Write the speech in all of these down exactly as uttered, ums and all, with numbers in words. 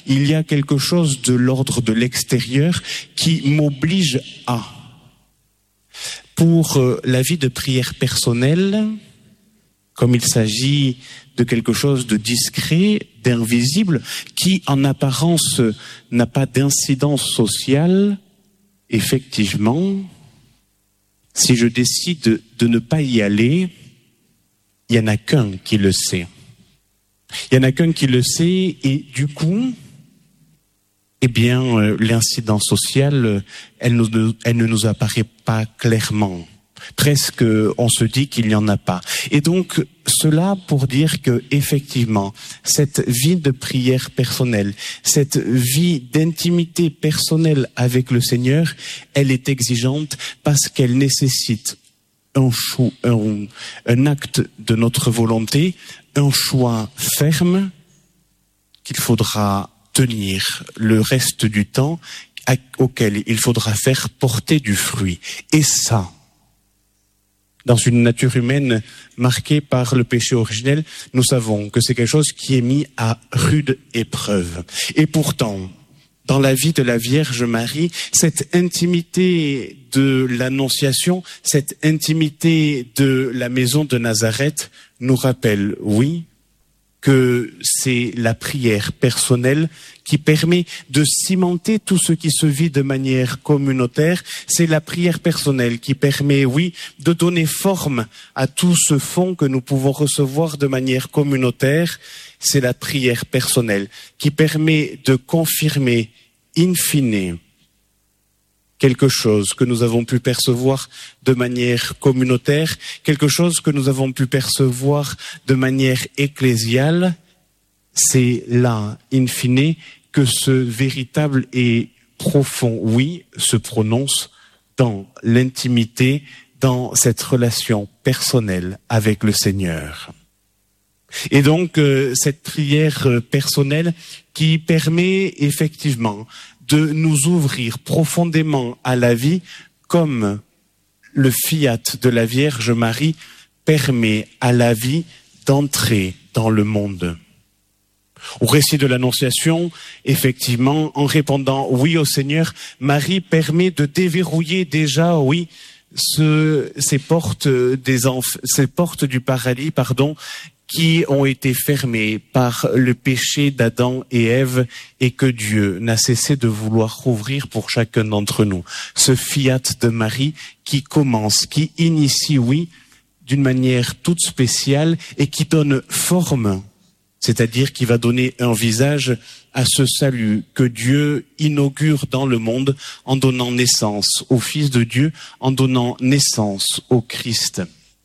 il y a quelque chose de l'ordre de l'extérieur qui m'oblige à. Pour la vie de prière personnelle, comme il s'agit de quelque chose de discret, d'invisible, qui en apparence n'a pas d'incidence sociale, effectivement, si je décide de, de ne pas y aller, il n'y en a qu'un qui le sait. Il n'y en a qu'un qui le sait et du coup, eh bien, euh, l'incidence sociale, elle, nous, elle ne nous apparaît pas clairement. Presque, on se dit qu'il n'y en a pas. Et donc, cela pour dire que, effectivement, cette vie de prière personnelle, cette vie d'intimité personnelle avec le Seigneur, elle est exigeante parce qu'elle nécessite un, chou, un, un acte de notre volonté, un choix ferme qu'il faudra tenir le reste du temps, auquel il faudra faire porter du fruit. Et ça, dans une nature humaine marquée par le péché originel, nous savons que c'est quelque chose qui est mis à rude épreuve. Et pourtant, dans la vie de la Vierge Marie, cette intimité de l'Annonciation, cette intimité de la maison de Nazareth nous rappelle, oui, que c'est la prière personnelle qui permet de cimenter tout ce qui se vit de manière communautaire. C'est la prière personnelle qui permet, oui, de donner forme à tout ce fond que nous pouvons recevoir de manière communautaire. C'est la prière personnelle qui permet de confirmer in fine quelque chose que nous avons pu percevoir de manière communautaire, quelque chose que nous avons pu percevoir de manière ecclésiale. C'est là, in fine, que ce véritable et profond oui se prononce dans l'intimité, dans cette relation personnelle avec le Seigneur. Et donc, euh, cette prière euh, personnelle qui permet effectivement de nous ouvrir profondément à la vie, comme le fiat de la Vierge Marie permet à la vie d'entrer dans le monde. Au récit de l'Annonciation, effectivement, en répondant oui au Seigneur, Marie permet de déverrouiller déjà, oui, ce, ces portes des enf- ces portes du paradis, pardon, qui ont été fermées par le péché d'Adam et Ève et que Dieu n'a cessé de vouloir rouvrir pour chacun d'entre nous. Ce fiat de Marie qui commence, qui initie, oui, d'une manière toute spéciale et qui donne forme, c'est-à-dire qui va donner un visage à ce salut que Dieu inaugure dans le monde en donnant naissance au Fils de Dieu, en donnant naissance au Christ.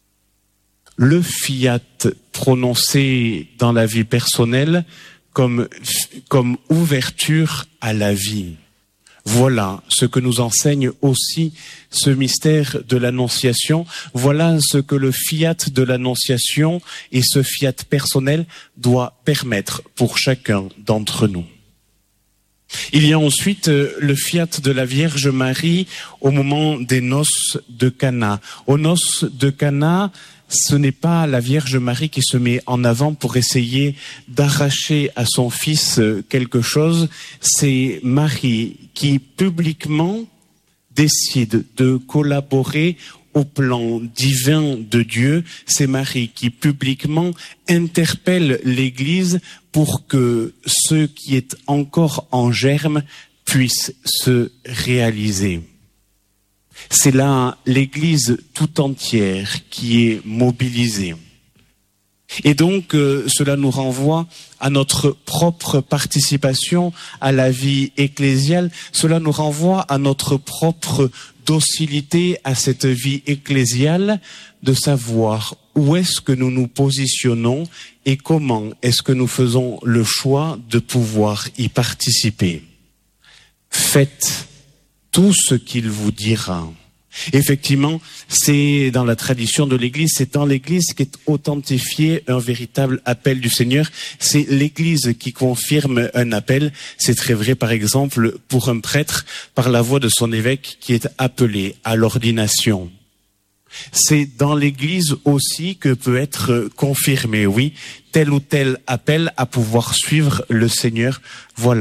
Le fiat prononcé dans la vie personnelle comme, comme ouverture à la vie. Voilà ce que nous enseigne aussi ce mystère de l'Annonciation. Voilà ce que le fiat de l'Annonciation et ce fiat personnel doit permettre pour chacun d'entre nous. Il y a ensuite le fiat de la Vierge Marie au moment des noces de Cana. Aux noces de Cana, ce n'est pas la Vierge Marie qui se met en avant pour essayer d'arracher à son fils quelque chose. C'est Marie qui publiquement décide de collaborer au plan divin de Dieu. C'est Marie qui publiquement interpelle l'Église pour que ce qui est encore en germe puisse se réaliser. C'est là l'Église tout entière qui est mobilisée. Et donc, euh, cela nous renvoie à notre propre participation à la vie ecclésiale. Cela nous renvoie à notre propre docilité à cette vie ecclésiale, de savoir où est-ce que nous nous positionnons et comment est-ce que nous faisons le choix de pouvoir y participer. Faites tout ce qu'il vous dira. Effectivement, c'est dans la tradition de l'Église, c'est dans l'Église qu'est authentifié un véritable appel du Seigneur. C'est l'Église qui confirme un appel. C'est très vrai, par exemple, pour un prêtre, par la voix de son évêque qui est appelé à l'ordination. C'est dans l'Église aussi que peut être confirmé, oui, tel ou tel appel à pouvoir suivre le Seigneur. Voilà.